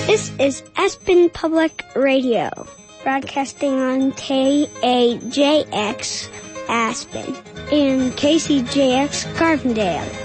This is Aspen Public Radio, broadcasting on KAJX Aspen and KCJX Carbondale.